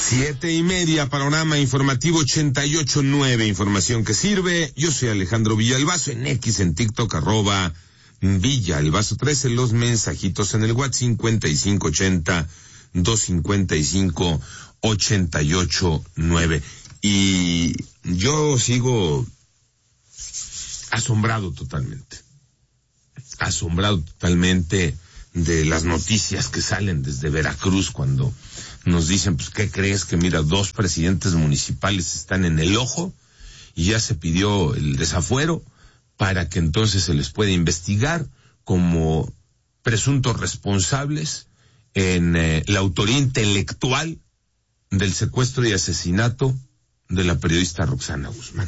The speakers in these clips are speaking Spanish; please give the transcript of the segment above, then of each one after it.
7:30, panorama informativo 88.9, información que sirve. Yo soy Alejandro Villalbazo, en X, en TikTok, @Villalbazo13, los mensajitos en el WhatsApp 5580-255-88.9. Y yo sigo asombrado totalmente de las noticias que salen desde Veracruz cuando nos dicen, pues, ¿qué crees? Que mira, 2 presidentes municipales están en el ojo y ya se pidió el desafuero para que entonces se les pueda investigar como presuntos responsables en la autoría intelectual del secuestro y asesinato de la periodista Roxana Guzmán.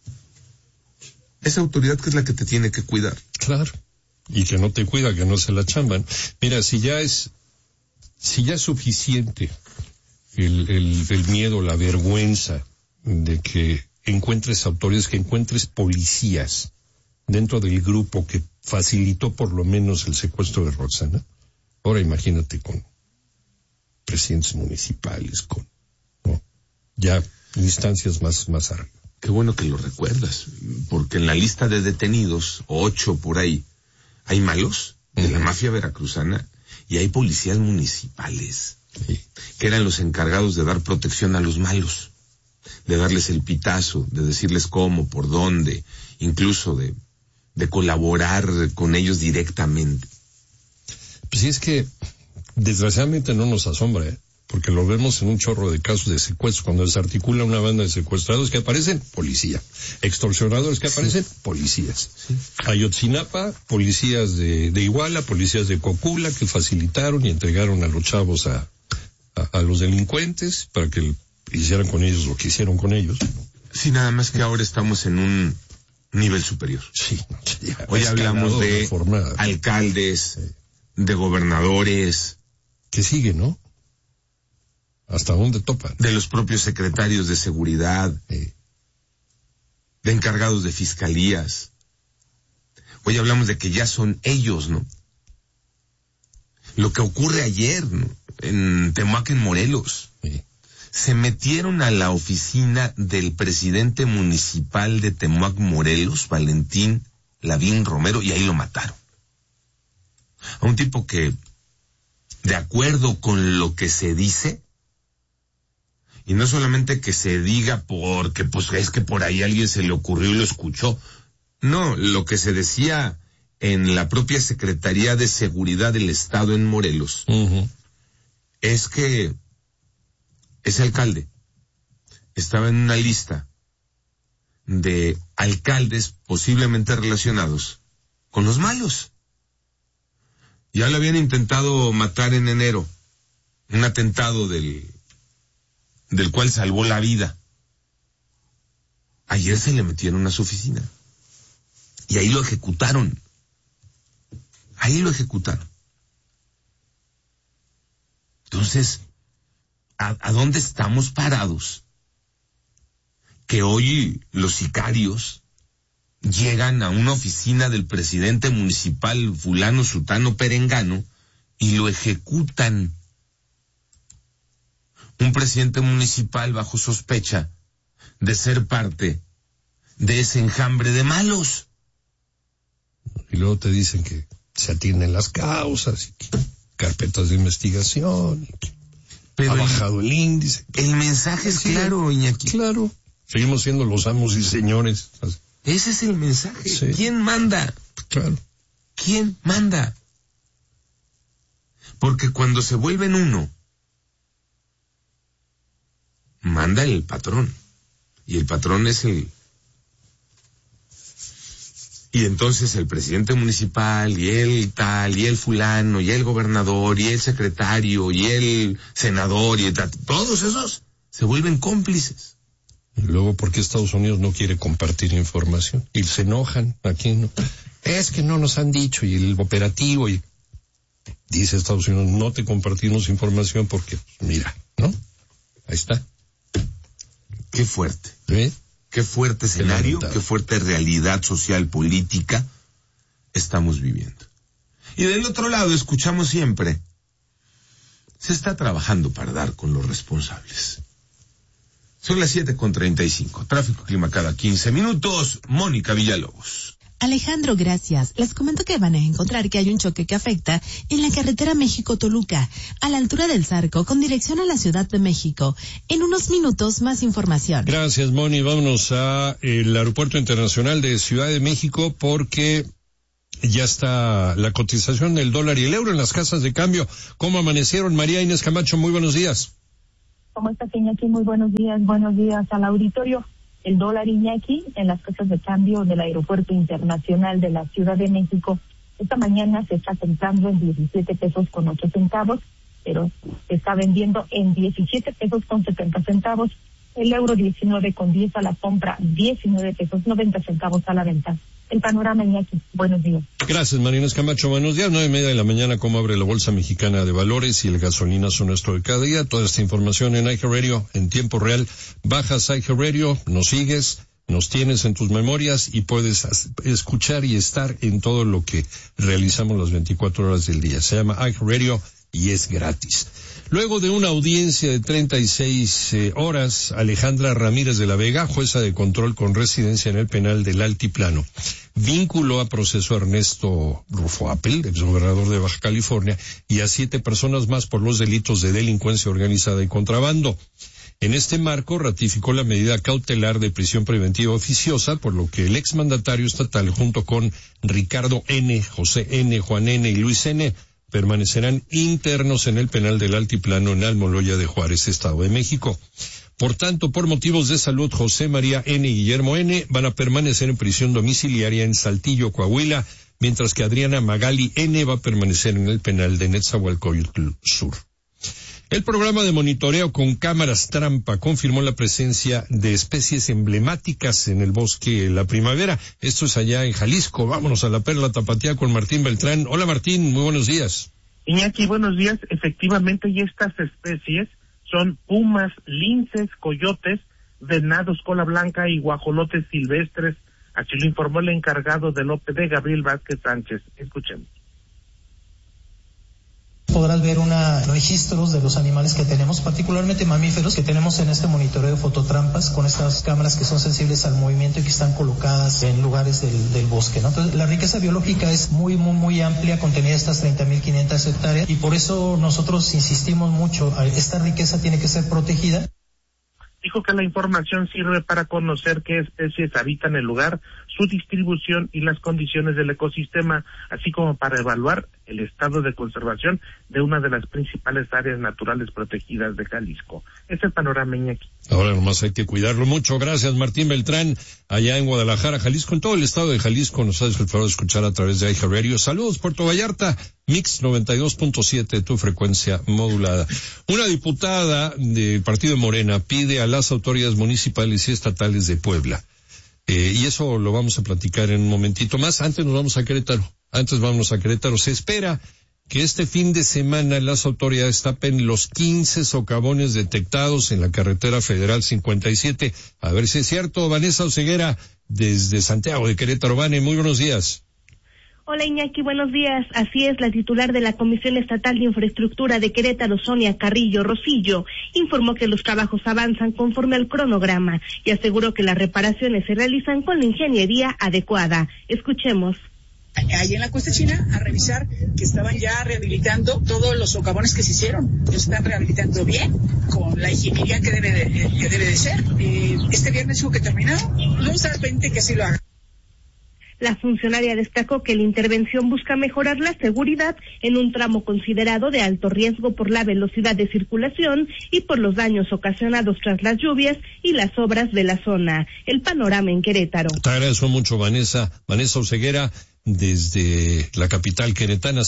Esa autoridad que es la que te tiene que cuidar. Claro. Y que no te cuida, que no se la chamban. Mira, si ya es suficiente el miedo, la vergüenza de que encuentres autoridades, que encuentres policías dentro del grupo que facilitó por lo menos el secuestro de Roxana, ahora imagínate con presidentes municipales, ¿no? Ya instancias más arriba. Qué bueno que lo recuerdas, porque en la lista de detenidos, 8 por ahí, hay malos de la mafia veracruzana y hay policías municipales que eran los encargados de dar protección a los malos, de darles el pitazo, de decirles cómo, por dónde, incluso de colaborar con ellos directamente. Pues sí, es que desgraciadamente no nos asombra, porque lo vemos en un chorro de casos de secuestro. Cuando desarticula una banda de secuestrados que aparecen, policía. Extorsionadores que aparecen, policías. Sí. Ayotzinapa, policías de Iguala, policías de Cocula, que facilitaron y entregaron a los chavos a los delincuentes para que hicieran con ellos lo que hicieron con ellos. Sí, nada más que ahora estamos en un nivel superior. Sí. Hoy hablamos de alcaldes, de gobernadores. Que sigue, ¿no? ¿Hasta dónde topan? De los propios secretarios de seguridad, de encargados de fiscalías. Hoy hablamos de que ya son ellos, ¿no? Lo que ocurre ayer, ¿no? En Temac, en Morelos. Sí. Se metieron a la oficina del presidente municipal de Temac, Morelos, Valentín Lavín Romero, y ahí lo mataron. A un tipo que, de acuerdo con lo que se dice, y no solamente que se diga porque pues es que por ahí alguien se le ocurrió y lo escuchó. No, lo que se decía en la propia Secretaría de Seguridad del Estado en Morelos es que ese alcalde estaba en una lista de alcaldes posiblemente relacionados con los malos. Ya lo habían intentado matar en enero, un atentado del cual salvó la vida. Ayer se le metieron a su oficina y ahí lo ejecutaron. Entonces, ¿a dónde estamos parados? Que hoy los sicarios llegan a una oficina del presidente municipal fulano, sutano, perengano y lo ejecutan. Un presidente municipal bajo sospecha de ser parte de ese enjambre de malos. Y luego te dicen que se atienden las causas, y que carpetas de investigación, y que ha bajado el índice. El mensaje es claro, Iñaki. Claro. Seguimos siendo los amos y señores. Ese es el mensaje. Sí. ¿Quién manda? Claro. ¿Quién manda? Porque cuando se vuelven uno, manda el patrón. Y el patrón es y entonces el presidente municipal, y el tal, y el fulano, y el gobernador, y el secretario, y el senador, y todos esos se vuelven cómplices. Y luego, ¿por qué Estados Unidos no quiere compartir información? Y se enojan. Aquí no. Es que no nos han dicho, y el operativo, y dice Estados Unidos, no te compartimos información porque, mira, ¿no? Ahí está. Qué fuerte. ¿Sí? Qué fuerte escenario, qué fuerte realidad social, política estamos viviendo. Y del otro lado escuchamos siempre se está trabajando para dar con los responsables. Son las 7:35. Tráfico, clima cada 15 minutos. Mónica Villalobos. Alejandro, gracias. Les comento que van a encontrar que hay un choque que afecta en la carretera México-Toluca, a la altura del Zarco, con dirección a la Ciudad de México. En unos minutos, más información. Gracias, Moni. Vámonos a el Aeropuerto Internacional de Ciudad de México porque ya está la cotización del dólar y el euro en las casas de cambio. ¿Cómo amanecieron? María Inés Camacho, muy buenos días. ¿Cómo está, Iñaki? Muy buenos días al auditorio. El dólar, Iñaki, en las casas de cambio del Aeropuerto Internacional de la Ciudad de México, esta mañana se está comprando en 17 pesos con 8 centavos, pero se está vendiendo en 17 pesos con 70 centavos. El euro 19,10 a la compra, 19 pesos 90 centavos a la venta. El panorama, Iñaki. Buenos días. Gracias, María Inés Camacho. Buenos días. 9:30 de la mañana, cómo abre la Bolsa Mexicana de Valores y el gasolinazo nuestro de cada día. Toda esta información en iHeartRadio en tiempo real. Bajas iHeartRadio, nos sigues, nos tienes en tus memorias y puedes escuchar y estar en todo lo que realizamos las 24 horas del día. Se llama iHeartRadio y es gratis. Luego de una audiencia de 36 horas, Alejandra Ramírez de la Vega, jueza de control con residencia en el penal del Altiplano, vinculó a proceso a Ernesto Rufo Appel, exgobernador de Baja California, y a 7 personas más por los delitos de delincuencia organizada y contrabando. En este marco ratificó la medida cautelar de prisión preventiva oficiosa, por lo que el exmandatario estatal junto con Ricardo N., José N., Juan N. y Luis N. permanecerán internos en el penal del Altiplano en Almoloya de Juárez, Estado de México. Por tanto, por motivos de salud, José María N. y Guillermo N. van a permanecer en prisión domiciliaria en Saltillo, Coahuila, mientras que Adriana Magali N. va a permanecer en el penal de Netzahualcóyotl Sur. El programa de monitoreo con cámaras trampa confirmó la presencia de especies emblemáticas en el bosque La Primavera. Esto es allá en Jalisco. Vámonos a la Perla Tapatía con Martín Beltrán. Hola, Martín, muy buenos días. Iñaki, buenos días. Efectivamente, y estas especies son pumas, linces, coyotes, venados cola blanca y guajolotes silvestres. Así lo informó el encargado del OPD, Gabriel Vázquez Sánchez. Escuchemos. Podrás ver registros de los animales que tenemos, particularmente mamíferos, que tenemos en este monitoreo de fototrampas con estas cámaras que son sensibles al movimiento y que están colocadas en lugares del bosque, ¿no? Entonces, la riqueza biológica es muy amplia, contenida estas 30.500 hectáreas, y por eso nosotros insistimos mucho, esta riqueza tiene que ser protegida. Dijo que la información sirve para conocer qué especies habitan el lugar, su distribución y las condiciones del ecosistema, así como para evaluar el estado de conservación de una de las principales áreas naturales protegidas de Jalisco. Es el panorama, Iñaki. Ahora nomás hay que cuidarlo mucho. Gracias, Martín Beltrán, allá en Guadalajara, Jalisco. En todo el estado de Jalisco nos haces el favor de escuchar a través de iHeartRadio. Saludos, Puerto Vallarta, Mix 92.7, tu frecuencia modulada. Una diputada del Partido Morena pide a las autoridades municipales y estatales de Puebla, y eso lo vamos a platicar en un momentito más. Antes vámonos a Querétaro. Se espera que este fin de semana las autoridades tapen los 15 socavones detectados en la carretera federal 57. A ver si es cierto. Vanessa Oseguera, desde Santiago de Querétaro. Vane, muy buenos días. Hola, Iñaki, buenos días. Así es, la titular de la Comisión Estatal de Infraestructura de Querétaro, Sonia Carrillo Rosillo, informó que los trabajos avanzan conforme al cronograma y aseguró que las reparaciones se realizan con la ingeniería adecuada. Escuchemos. Ahí en la Cuesta China a revisar que estaban ya rehabilitando todos los socavones que se hicieron. Los están rehabilitando bien, con la ingeniería que debe de ser. Este viernes dijo que terminaron. No está pendiente que así lo hagan. La funcionaria destacó que la intervención busca mejorar la seguridad en un tramo considerado de alto riesgo por la velocidad de circulación y por los daños ocasionados tras las lluvias y las obras de la zona. El panorama en Querétaro. Te agradezco mucho, Vanessa Oseguera, desde la capital queretana,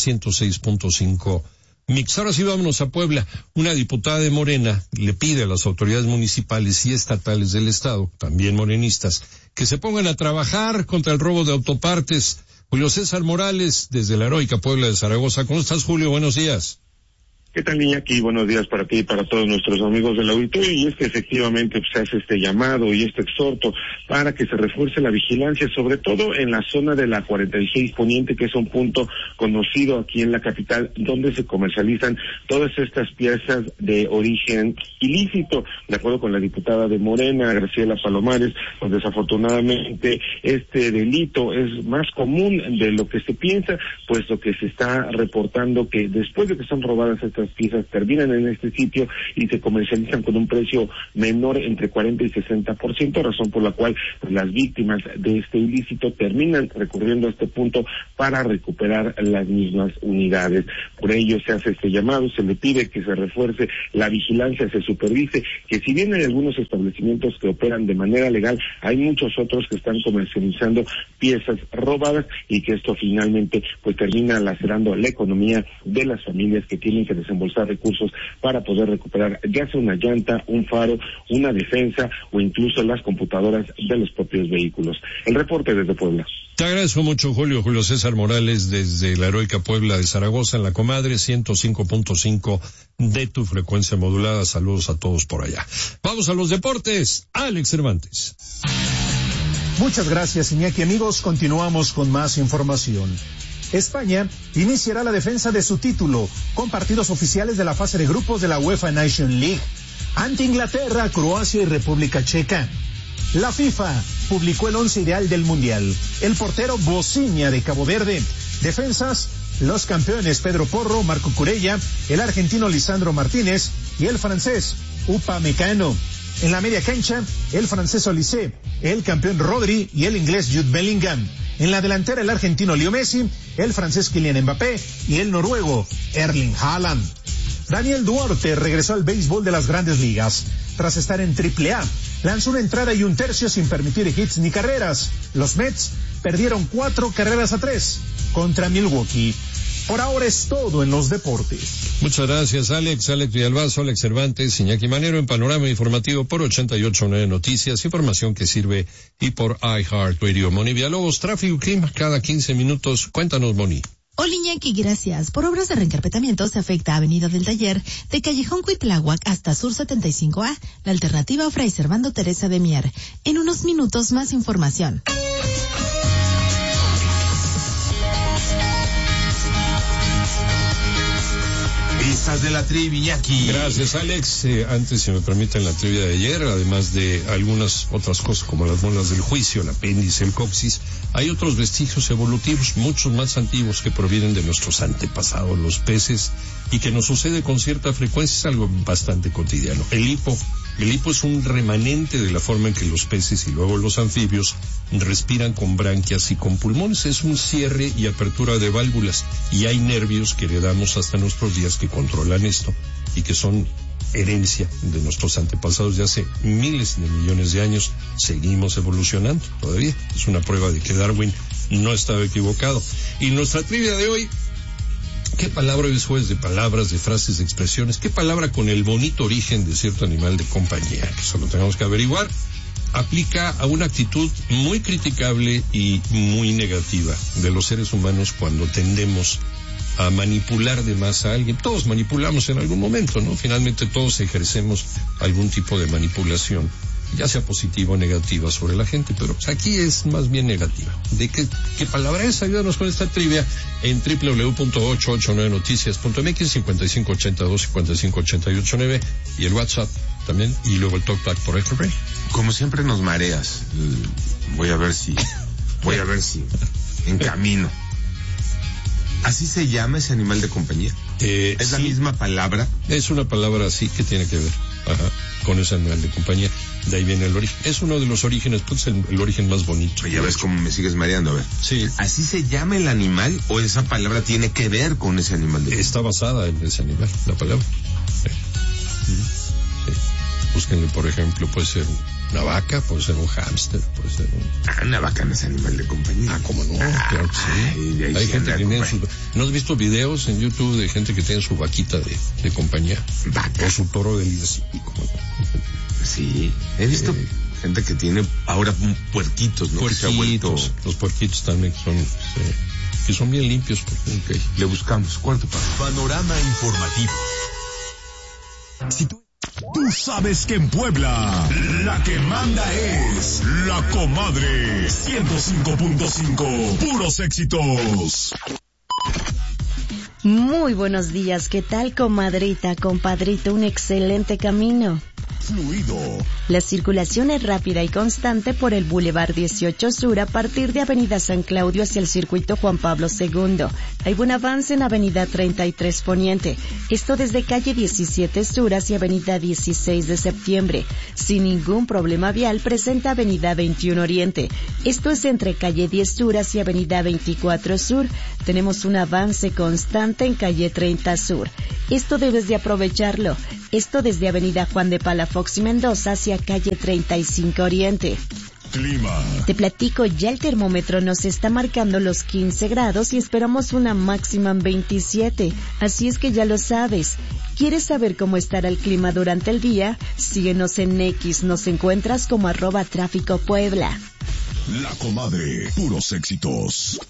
106.5 Mix. Ahora sí vámonos a Puebla. Una diputada de Morena le pide a las autoridades municipales y estatales del estado, también morenistas, que se pongan a trabajar contra el robo de autopartes. Julio César Morales, desde la heroica Puebla de Zaragoza. ¿Cómo estás, Julio? Buenos días. ¿Qué tal, Iñaki? Buenos días para ti y para todos nuestros amigos del auditorio. Y es que efectivamente se hace este llamado y este exhorto para que se refuerce la vigilancia, sobre todo en la zona de la 46 Poniente, que es un punto conocido aquí en la capital, donde se comercializan todas estas piezas de origen ilícito. De acuerdo con la diputada de Morena, Graciela Palomares, pues desafortunadamente este delito es más común de lo que se piensa, puesto que se está reportando que después de que son robadas estas piezas terminan en este sitio y se comercializan con un precio menor entre 40 y 60%, razón por la cual pues, las víctimas de este ilícito terminan recurriendo a este punto para recuperar las mismas unidades. Por ello se hace este llamado, se le pide que se refuerce la vigilancia, se supervise, que si bien hay algunos establecimientos que operan de manera legal, hay muchos otros que están comercializando piezas robadas y que esto finalmente pues termina lacerando la economía de las familias que tienen que desembolsar recursos para poder recuperar ya sea una llanta, un faro, una defensa o incluso las computadoras de los propios vehículos. El reporte desde Puebla. Te agradezco mucho, Julio César Morales, desde la heroica Puebla de Zaragoza, en la comadre 105.5 de tu frecuencia modulada. Saludos a todos por allá. Vamos a los deportes. Alex Cervantes. Muchas gracias, Iñaki. Amigos, continuamos con más información. España iniciará la defensa de su título con partidos oficiales de la fase de grupos de la UEFA Nation League ante Inglaterra, Croacia y República Checa. La FIFA publicó el 11 ideal del Mundial. El portero Bociña de Cabo Verde. Defensas, los campeones Pedro Porro, Marco Curella, el argentino Lisandro Martínez y el francés Upamecano. En la media cancha, el francés Olise, el campeón Rodri y el inglés Jude Bellingham. En la delantera, el argentino Leo Messi, el francés Kylian Mbappé y el noruego Erling Haaland. Daniel Duarte regresó al béisbol de las Grandes Ligas. Tras estar en AAA, lanzó una entrada y un tercio sin permitir hits ni carreras. Los Mets perdieron 4-3 contra Milwaukee. Por ahora es todo en los deportes. Muchas gracias, Alex Villalbazo, Alex Cervantes, Iñaki Manero en Panorama Informativo por 88.9 Noticias, información que sirve, y por iHeartRadio. Moni Villalobos, tráfico y clima cada 15 minutos. Cuéntanos, Moni. Hola, Iñaki, gracias. Por obras de reencarpetamiento se afecta a Avenida del Taller, de Callejón Cuitláhuac hasta Sur 75A, la alternativa Fray Servando Teresa de Mier. En unos minutos más información. Pistas de la trivia, Iñaki. Gracias, Alex. Antes, si me permiten, la trivia de ayer, además de algunas otras cosas como las muelas del juicio, el apéndice, el coxis, hay otros vestigios evolutivos, muchos más antiguos, que provienen de nuestros antepasados, los peces, y que nos sucede con cierta frecuencia, es algo bastante cotidiano. El hipo es un remanente de la forma en que los peces y luego los anfibios respiran con branquias y con pulmones. Es un cierre y apertura de válvulas, y hay nervios que heredamos hasta nuestros días que controlan esto y que son herencia de nuestros antepasados de hace miles de millones de años. Seguimos evolucionando todavía. Es una prueba de que Darwin no estaba equivocado. Y nuestra trivia de hoy: ¿qué palabra es juez de palabras, de frases, de expresiones? ¿Qué palabra con el bonito origen de cierto animal de compañía, que eso lo tenemos que averiguar, aplica a una actitud muy criticable y muy negativa de los seres humanos cuando tendemos a manipular de más a alguien? Todos manipulamos en algún momento, ¿no? Finalmente todos ejercemos algún tipo de manipulación, ya sea positiva o negativa, sobre la gente, pero pues aquí es más bien negativa. ¿De qué palabra es? Ayúdanos con esta trivia en www.889noticias.mx, 5582-558889, y el WhatsApp también, y luego el TalkBack por Extra Break. Como siempre nos mareas. Voy a ver si en camino. ¿Así se llama ese animal de compañía? ¿Es sí, la misma palabra? Es una palabra así que tiene que ver con ese animal de compañía. De ahí viene el origen. Es uno de los orígenes, pues el origen más bonito. Ya ves cómo me sigues mareando, a ver. Sí. ¿Así se llama el animal o esa palabra tiene que ver con ese animal de compañía? Está basada en ese animal, la palabra. Sí. Búsquenle, por ejemplo, puede ser una vaca, puede ser un hámster, puede ser una vaca no es animal de compañía. ¿Cómo no? Claro que sí. Hay gente que tiene ¿no has visto videos en YouTube de gente que tiene su vaquita de compañía? Vaca. O su toro de lidia, sí, ¿cómo no? Sí, he visto gente que tiene ahora puerquitos, ¿no? Puerquitos, los puerquitos también son, que son bien limpios. Okay. Le buscamos, cuarto para. Panorama informativo. Tú sabes que en Puebla, la que manda es La Comadre 105.5, puros éxitos. Muy buenos días, ¿qué tal, comadrita, compadrito? Un excelente camino. Fluido. La circulación es rápida y constante por el Boulevard 18 Sur a partir de Avenida San Claudio hacia el Circuito Juan Pablo II. Hay buen avance en Avenida 33 Poniente, esto desde calle 17 Sur hacia Avenida 16 de Septiembre. Sin ningún problema vial presenta Avenida 21 Oriente, esto es entre calle 10 Sur hacia Avenida 24 Sur. Tenemos un avance constante en calle 30 Sur. Esto debes de aprovecharlo. Esto desde Avenida Juan de Palafox y Mendoza hacia calle 35 Oriente. Clima. Te platico, ya el termómetro nos está marcando los 15 grados y esperamos una máxima en 27. Así es que ya lo sabes. ¿Quieres saber cómo estará el clima durante el día? Síguenos en X, nos encuentras como @Tráfico Puebla. La Comadre, puros éxitos.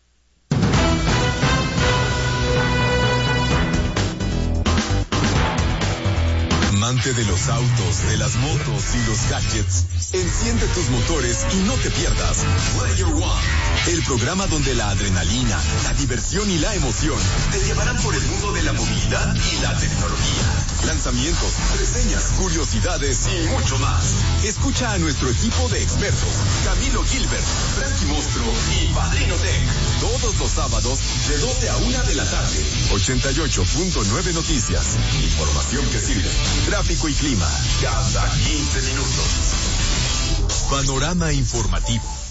Amante de los autos, de las motos y los gadgets, enciende tus motores y no te pierdas Player One, el programa donde la adrenalina, la diversión y la emoción te llevarán por el mundo de la movilidad y la tecnología. Lanzamientos, reseñas, curiosidades y mucho más. Escucha a nuestro equipo de expertos, Camilo Gilbert, Frankie Mostro y Padrino Tech, todos los sábados de 12 a 1 de la tarde. 88.9 Noticias, información que sirve. Tráfico y clima, cada 15 minutos. Panorama informativo.